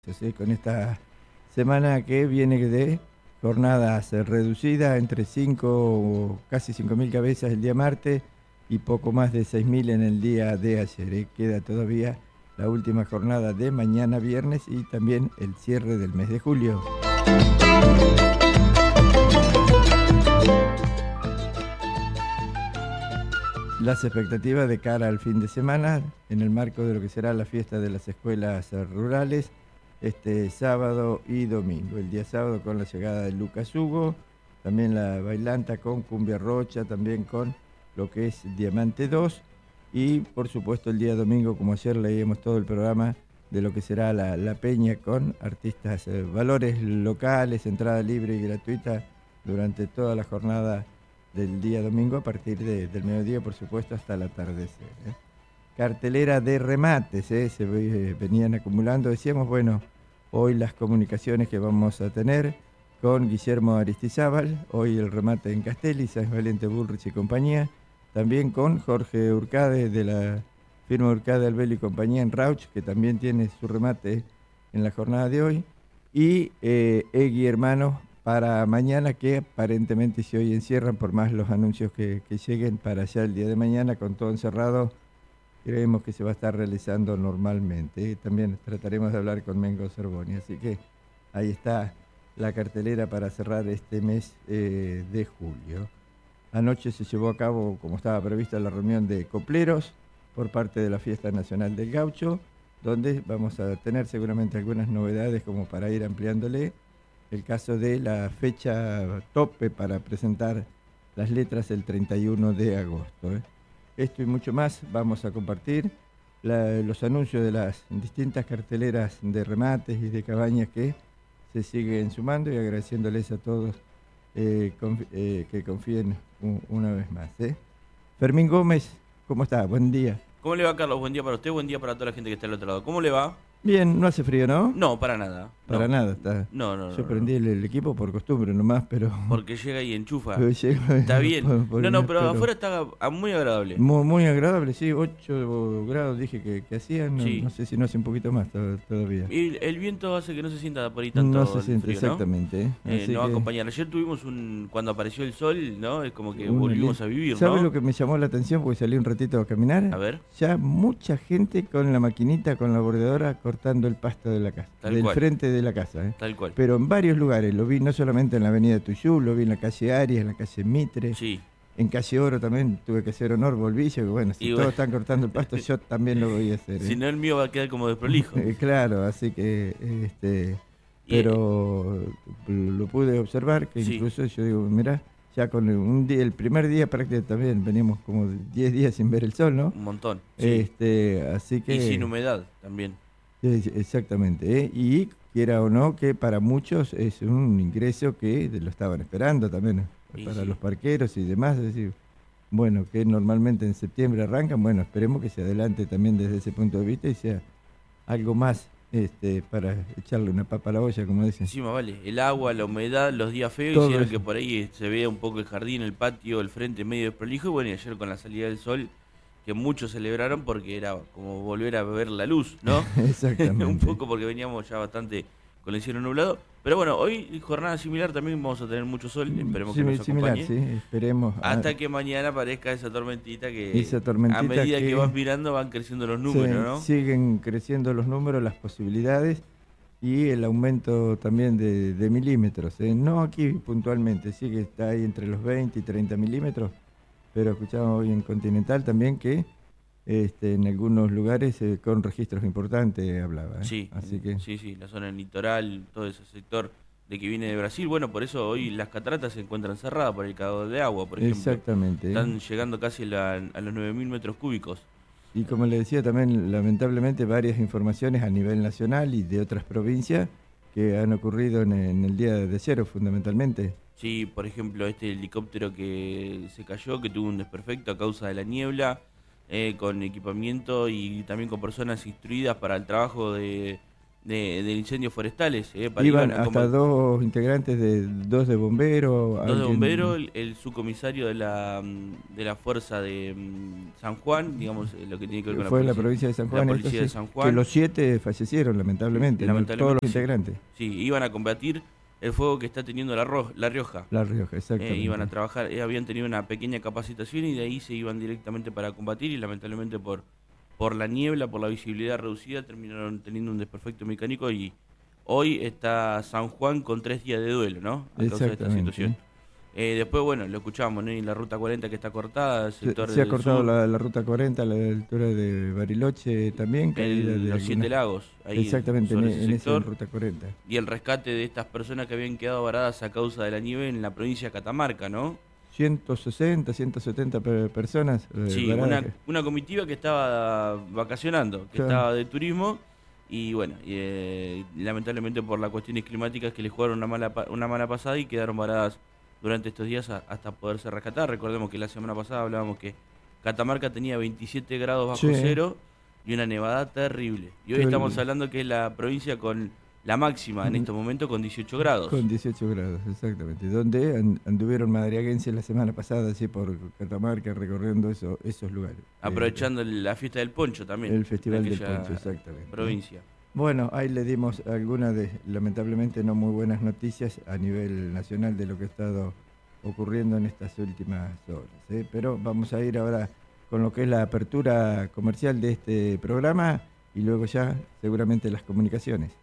¿Sí? Con esta semana que viene de jornadas reducidas entre 5 o casi 5.000 cabezas el día martes y poco más de 6.000 en el día de ayer. Queda todavía la última jornada de mañana viernes y también el cierre del mes de julio. Las expectativas de cara al fin de semana en el marco de lo que será la fiesta de las escuelas rurales este sábado y domingo. El día sábado con la llegada de Lucas Hugo, también la bailanta con Cumbia Rocha, también con lo que es Diamante 2 y por supuesto el día domingo, como ayer leíamos todo el programa, de lo que será la peña con artistas, valores locales, entrada libre y gratuita durante toda la jornada del día domingo a partir del mediodía, por supuesto, hasta el atardecer. Cartelera de remates, se venían acumulando. Decíamos, bueno, hoy las comunicaciones que vamos a tener con Guillermo Aristizábal, hoy el remate en Castelli, Sáenz Valente, Bullrich y compañía, también con Jorge Urcade de la firma Urcade, Albelo y compañía en Rauch, que también tiene su remate en la jornada de hoy, y Egui Hermanos para mañana, que aparentemente si hoy encierran, por más los anuncios que lleguen para allá el día de mañana, con todo encerrado, creemos que se va a estar realizando normalmente. También trataremos de hablar con Mengo Cervoni, así que ahí está la cartelera para cerrar este mes de julio. Anoche se llevó a cabo, como estaba prevista, la reunión de copleros por parte de la Fiesta Nacional del Gaucho, donde vamos a tener seguramente algunas novedades como para ir ampliándole. El caso de la fecha tope para presentar las letras el 31 de agosto. Esto y mucho más vamos a compartir, los anuncios de las distintas carteleras de remates y de cabañas que se siguen sumando y agradeciéndoles a todos que confíen una vez más. Fermín Gómez, ¿cómo está? Buen día. ¿Cómo le va, Carlos? Buen día para usted, buen día para toda la gente que está al otro lado. ¿Cómo le va? Bien, no hace frío, ¿no? No, para nada. Para nada, está. No. Yo prendí el equipo por costumbre nomás, pero... Porque llega y enchufa. Llega, está bien. No, pero pero afuera está muy agradable. Muy agradable, sí. 8 grados dije que hacían. Sí. No sé si no hace un poquito más todavía. Y el viento hace que no se sienta por ahí tanto. No se siente, frío, exactamente. ¿no? Va a acompañar. Ayer tuvimos cuando apareció el sol, ¿no? Es como que volvimos a vivir, ¿no? ¿Sabes lo que me llamó la atención? Porque salí un ratito a caminar. A ver. Ya mucha gente con la maquinita, con la bordeadora, cortando el pasto de la casa, del frente de la casa. Tal cual. Pero en varios lugares, lo vi no solamente en la avenida Tuyú, lo vi en la calle Arias, en la calle Mitre, sí. En calle Oro también tuve que hacer honor, volví, yo que bueno, si todos están cortando el pasto, yo también lo voy a hacer. Si no, el mío va a quedar como desprolijo. Claro, así que, pero lo pude observar, que incluso yo digo, mirá, ya con el primer día prácticamente también veníamos como 10 días sin ver el sol, ¿no? Un montón. Sí. Así que... Y sin humedad también. Exactamente, y quiera o no, que para muchos es un ingreso que lo estaban esperando también, para los parqueros y demás, es decir, bueno, que normalmente en septiembre arrancan, bueno, esperemos que se adelante también desde ese punto de vista y sea algo más para echarle una papa a la olla, como dicen. Encima, vale, el agua, la humedad, los días feos todo hicieron eso. que por ahí se vea un poco el jardín, el patio, el frente medio desprolijo, y bueno, y ayer con la salida del sol, que muchos celebraron porque era como volver a ver la luz, ¿no? Exactamente. Un poco porque veníamos ya bastante con el cielo nublado. Pero bueno, hoy jornada similar también vamos a tener mucho sol, esperemos que nos acompañe. Sí, esperemos. Hasta que mañana aparezca esa tormentita que a medida que vas mirando van creciendo los números, ¿no? Siguen creciendo los números, las posibilidades y el aumento también de milímetros. No aquí puntualmente, sí que está ahí entre los 20 y 30 milímetros. Pero escuchamos hoy en Continental también que en algunos lugares con registros importantes hablaba. Sí, así que... sí, la zona del litoral, todo ese sector de que viene de Brasil. Bueno, por eso hoy las cataratas se encuentran cerradas por el caudal de agua, por ejemplo. Exactamente. Están llegando casi a los 9.000 metros cúbicos. Y como le decía también, lamentablemente, varias informaciones a nivel nacional y de otras provincias que han ocurrido en el día de ayer, fundamentalmente. Sí, por ejemplo, este helicóptero que se cayó, que tuvo un desperfecto a causa de la niebla, con equipamiento y también con personas instruidas para el trabajo de de incendios forestales. Iban hasta dos integrantes, dos de bomberos. Dos de bomberos, el subcomisario de la fuerza de San Juan, digamos, lo que tiene que ver con fue la provincia de San Juan. La policía de San Juan. Que los 7 fallecieron, lamentablemente. Todos los integrantes. Sí, iban a combatir el fuego que está teniendo La Rioja. La Rioja, exactamente. Iban a trabajar, habían tenido una pequeña capacitación y de ahí se iban directamente para combatir y lamentablemente por la niebla, por la visibilidad reducida, terminaron teniendo un desperfecto mecánico y hoy está San Juan con 3 días de duelo, ¿no? A causa de esta situación. Después, bueno, lo escuchábamos, ¿no? En la ruta 40 que está cortada, el sector se ha cortado la ruta 40 a la altura de Bariloche también. Los 7 lagos. Ahí exactamente, en esa ruta 40. Y el rescate de estas personas que habían quedado varadas a causa de la nieve en la provincia de Catamarca, ¿no? 160, 170 personas. Sí, una comitiva que estaba vacacionando, que estaba de turismo y bueno, lamentablemente por las cuestiones climáticas que les jugaron una mala pasada y quedaron varadas durante estos días hasta poderse rescatar. Recordemos que la semana pasada hablábamos que Catamarca tenía 27 grados bajo cero y una nevada terrible. Y hoy estamos hablando que es la provincia con la máxima en estos momentos con 18 grados. Con 18 grados, exactamente. Donde anduvieron madriaguenses la semana pasada, así por Catamarca, recorriendo esos lugares. Aprovechando la fiesta del poncho también. El Festival del Poncho, exactamente. Provincia. Bueno, ahí le dimos algunas lamentablemente no muy buenas noticias a nivel nacional de lo que ha estado ocurriendo en estas últimas horas. Pero vamos a ir ahora con lo que es la apertura comercial de este programa y luego ya seguramente las comunicaciones.